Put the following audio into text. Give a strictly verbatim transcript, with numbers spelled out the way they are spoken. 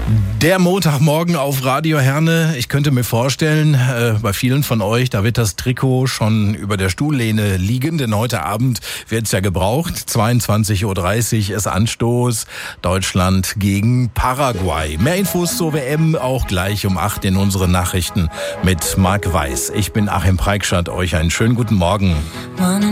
Der Montagmorgen auf Radio Herne. Ich könnte mir vorstellen, äh, bei vielen von euch, da wird das Trikot schon über der Stuhllehne liegen, denn heute Abend wird es ja gebraucht. zweiundzwanzig Uhr dreißig ist Anstoß. Deutschland gegen Paraguay. Mehr Infos zur W M auch gleich um acht in unseren Nachrichten mit Marc Weiß. Ich bin Achim Preikschat. Euch einen schönen guten Morgen.